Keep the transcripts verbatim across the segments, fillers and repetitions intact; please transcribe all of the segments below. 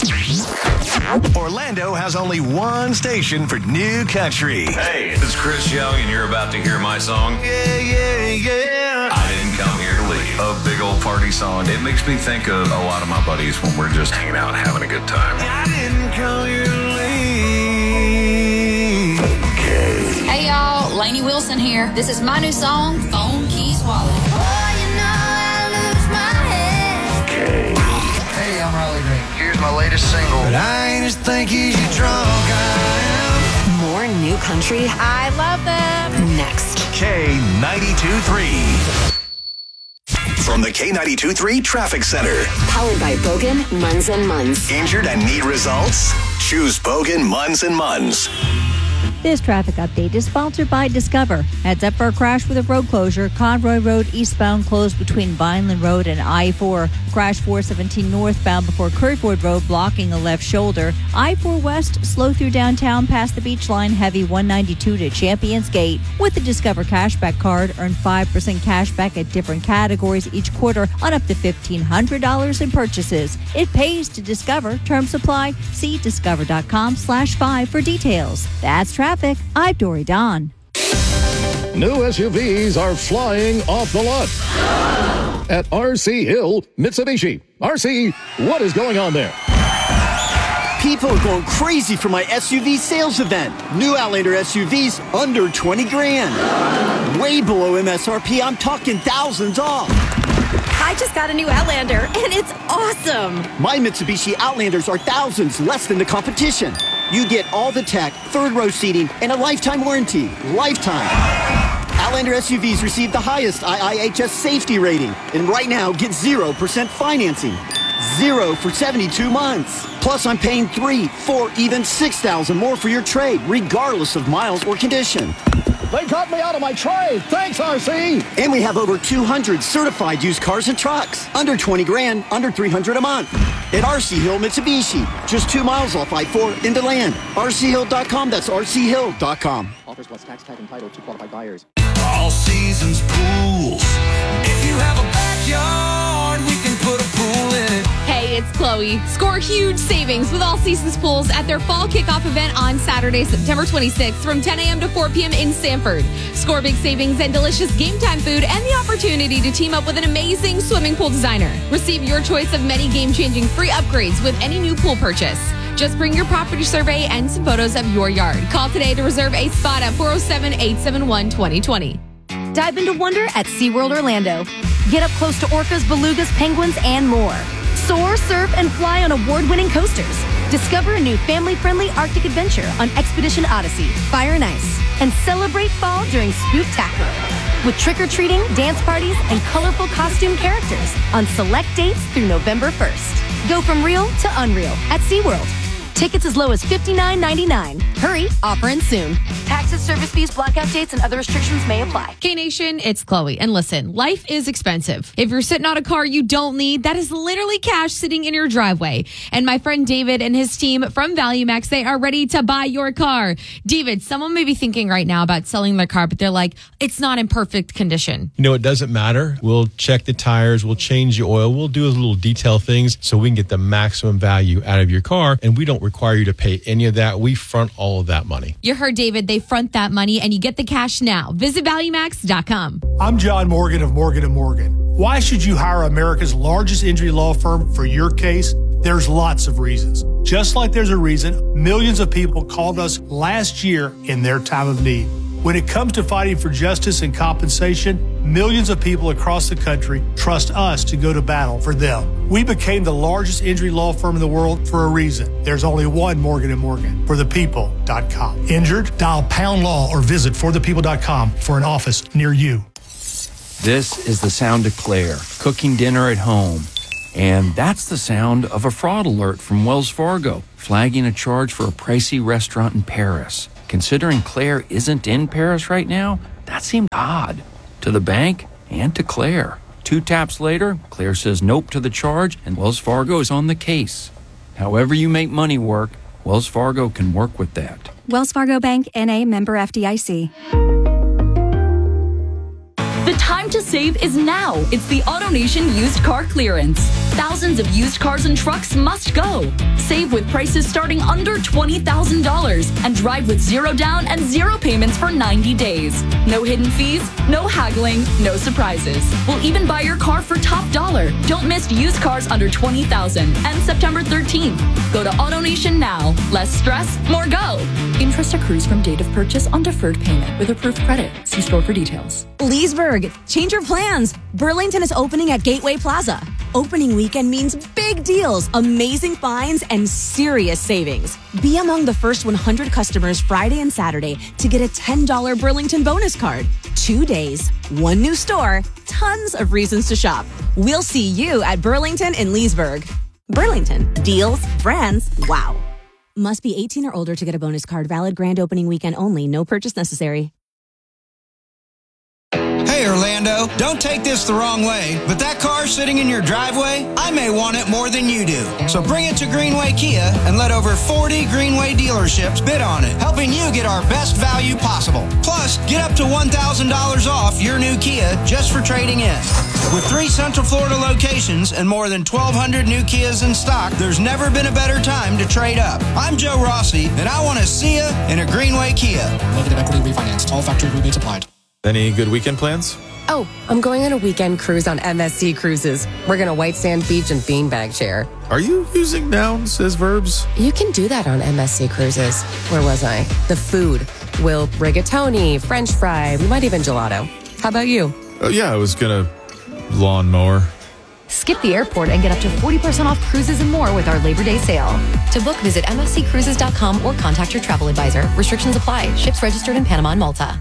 Orlando has only one station for new country. Hey, it's Chris Young, and you're about to hear my song. Yeah, yeah, yeah. I didn't come here to leave. A big old party song. It makes me think of a lot of my buddies when we're just hanging out and having a good time. I didn't come here to leave. Okay. Hey, y'all. Lainey Wilson here. This is my new song, Phone Keys Wallet. Oh, you know I lose my head. Okay. Hey, I'm Riley Green. Here's my latest single. But I ain't as thinky as you drunk I am. More new country. I love them. Next. K ninety-two three. From the K ninety-two three Traffic Center. Powered by Bogan, Munz and Munz. Injured and need results? Choose Bogan, Munz and Munz. This traffic update is sponsored by Discover. Heads up for a crash with a road closure. Conroy Road eastbound closed between Vineland Road and I four. Crash four seventeen northbound before Curryford Road blocking a left shoulder. I four west slow through downtown past the beach line. Heavy one ninety-two to Champions Gate. With the Discover Cashback Card, earn five percent cash back at different categories each quarter on up to fifteen hundred dollars in purchases. It pays to Discover. Terms apply. See discover.com slash five for details. That's traffic. I'm Dory Don. New S U Vs are flying off the lot at R C Hill Mitsubishi. R C, what is going on there? People are going crazy for my S U V sales event. New Outlander S U Vs under twenty grand. Way below M S R P. I'm talking thousands off. I just got a new Outlander, and it's awesome. My Mitsubishi Outlanders are thousands less than the competition. You get all the tech, third row seating, and a lifetime warranty. Lifetime. Outlander S U Vs receive the highest I I H S safety rating. And right now, get zero percent financing. Zero for seventy-two months. Plus, I'm paying three, four, even six thousand more for your trade, regardless of miles or condition. They got me out of my trade. Thanks, R C. And we have over two hundred certified used cars and trucks. Under twenty grand, under three hundred a month. At R C Hill Mitsubishi. Just two miles off I four into land. R C hill dot com. That's R C hill dot com. Offers plus tax, tag, and title to qualified buyers. All seasons pools. If you have a backyard, we can put a pool in it. Hey, it's Chloe. Score huge savings with All Seasons Pools at their fall kickoff event on Saturday, September twenty-sixth from ten a.m. to four p.m. in Sanford. Score big savings and delicious game time food and the opportunity to team up with an amazing swimming pool designer. Receive your choice of many game-changing free upgrades with any new pool purchase. Just bring your property survey and some photos of your yard. Call today to reserve a spot at four oh seven, eight seven one, two oh two oh. Dive into wonder at SeaWorld Orlando. Get up close to orcas, belugas, penguins, and more. Soar, surf, and fly on award-winning coasters. Discover a new family-friendly Arctic adventure on Expedition Odyssey, Fire and Ice. And celebrate fall during Spooktacular with trick-or-treating, dance parties, and colorful costume characters on select dates through November first. Go from real to unreal at SeaWorld. Tickets as low as fifty-nine ninety-nine. Hurry, offer ends soon. Taxes, service fees, blackout dates, and other restrictions may apply. K-Nation, it's Chloe. And listen, life is expensive. If you're sitting on a car you don't need, that is literally cash sitting in your driveway. And my friend David and his team from ValueMax, they are ready to buy your car. David, someone may be thinking right now about selling their car, but they're like, it's not in perfect condition. You know, it doesn't matter. We'll check the tires. We'll change the oil. We'll do those little detail things so we can get the maximum value out of your car. And we don't require you to pay any of that. We front all of that money. You heard David. They front that money and you get the cash now. Visit value max dot com. I'm John Morgan of Morgan and Morgan. Why should you hire America's largest injury law firm for your case? There's lots of reasons. Just like there's a reason millions of people called us last year in their time of need. When it comes to fighting for justice and compensation, millions of people across the country trust us to go to battle for them. We became the largest injury law firm in the world for a reason. There's only one Morgan and Morgan, for the people dot com. Injured? Dial pound law or visit for the people dot com for an office near you. This is the sound of Claire cooking dinner at home. And that's the sound of a fraud alert from Wells Fargo, flagging a charge for a pricey restaurant in Paris. Considering Claire isn't in Paris right now, that seemed odd to the bank and to Claire. Two taps later, Claire says nope to the charge, and Wells Fargo is on the case. However you make money work, Wells Fargo can work with that. Wells Fargo Bank, N A, member F D I C. The time to save is now. It's the AutoNation used car clearance. thousands of used cars and trucks must go. Save with prices starting under twenty thousand dollars and drive with zero down and zero payments for ninety days. No hidden fees, no haggling, no surprises. We'll even buy your car for top dollar. Don't miss used cars under twenty thousand dollars. Ends September thirteenth. Go to AutoNation now. Less stress, more go. Interest accrues from date of purchase on deferred payment with approved credit. See store for details. Leesburg, change your plans. Burlington is opening at Gateway Plaza. Opening weekend means big deals, amazing finds, and serious savings. Be among the first one hundred customers Friday and Saturday to get a ten dollars Burlington bonus card. Two days, one new store, tons of reasons to shop. We'll see you at Burlington in Leesburg. Burlington, deals, brands, wow. Must be eighteen or older to get a bonus card. Valid grand opening weekend only. No purchase necessary. Hey Orlando, don't take this the wrong way, but that car sitting in your driveway, I may want it more than you do. So bring it to Greenway Kia and let over forty Greenway dealerships bid on it, helping you get our best value possible. Plus, get up to one thousand dollars off your new Kia just for trading in. With three Central Florida locations and more than twelve hundred new Kias in stock, there's never been a better time to trade up. I'm Joe Rossi, and I want to see you in a Greenway Kia. Negative equity refinance. All factory rebates applied. Any good weekend plans? Oh, I'm going on a weekend cruise on M S C Cruises. We're going to White Sand Beach and beanbag chair. Are you using nouns as verbs? You can do that on M S C Cruises. Where was I? The food. We'll rigatoni, French fry, we might even gelato. How about you? Oh, yeah, I was going to lawnmower. Skip the airport and get up to forty percent off cruises and more with our Labor Day sale. To book, visit M S C cruises dot com or contact your travel advisor. Restrictions apply. Ships registered in Panama and Malta.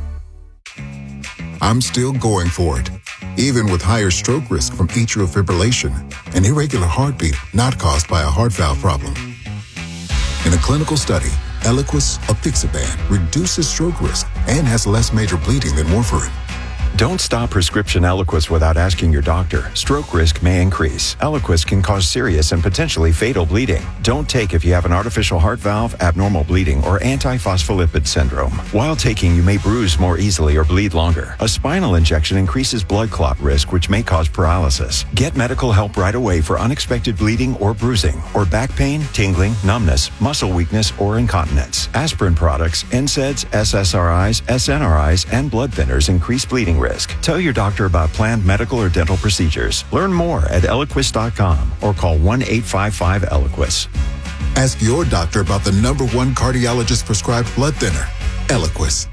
I'm still going for it, even with higher stroke risk from atrial fibrillation, an irregular heartbeat not caused by a heart valve problem. In a clinical study, Eliquis apixaban reduces stroke risk and has less major bleeding than warfarin. Don't stop prescription Eliquis without asking your doctor. Stroke risk may increase. Eliquis can cause serious and potentially fatal bleeding. Don't take if you have an artificial heart valve, abnormal bleeding, or antiphospholipid syndrome. While taking, you may bruise more easily or bleed longer. A spinal injection increases blood clot risk, which may cause paralysis. Get medical help right away for unexpected bleeding or bruising, or back pain, tingling, numbness, muscle weakness, or incontinence. Aspirin products, N SAIDs, S S R Is, S N R Is, and blood thinners increase bleeding risk. Tell your doctor about planned medical or dental procedures. Learn more at Eliquis dot com or call one eight five five Eliquis. Ask your doctor about the number one cardiologist prescribed blood thinner, Eliquis.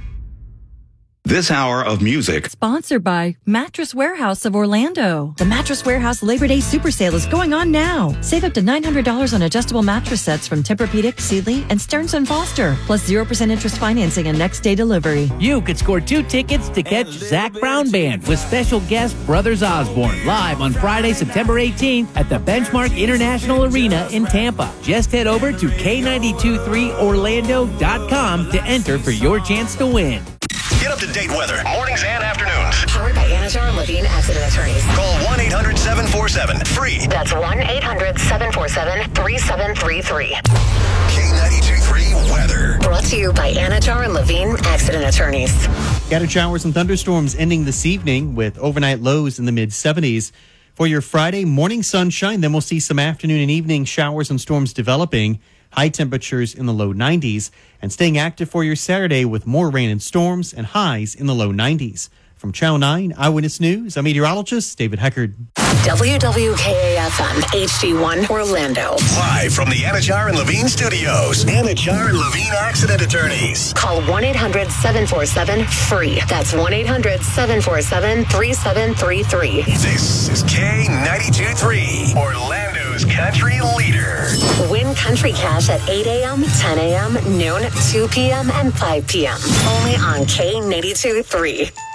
This hour of music sponsored by Mattress Warehouse of Orlando. The Mattress Warehouse Labor Day Super Sale is going on now. Save up to nine hundred dollars on adjustable mattress sets from Tempur-Pedic, Sealy, and Stearns and Foster, plus zero percent interest financing and next day delivery. You could score two tickets to catch Zac Brown Band with special guest Brothers Osborne live on Friday, September eighteenth at the Benchmark International Arena in Tampa. Just head over to K nine two three Orlando dot com to enter for your chance to win. Get up-to-date weather, mornings and afternoons. Powered by Anajar and Levine Accident Attorneys. Call one eight hundred seven four seven free. That's one eight hundred seven four seven three seven three three. K ninety-two point three weather. Brought to you by Anajar and Levine Accident Attorneys. Scattered showers and thunderstorms ending this evening with overnight lows in the mid seventies. For your Friday, morning sunshine, then we'll see some afternoon and evening showers and storms developing. High temperatures in the low nineties, and staying active for your Saturday with more rain and storms and highs in the low nineties. From Channel nine Eyewitness News, I'm meteorologist David Heckard. W W K A F M H D one Orlando. Live from the Anajar and Levine studios. Anajar and Levine Accident Attorneys. Call one eight hundred seven four seven free. That's one eight hundred seven four seven three seven three three. This is K ninety-two point three, Orlando's country leader. Win country cash at eight a.m., ten a.m., noon, two p.m., and five p.m. Only on K ninety-two point three.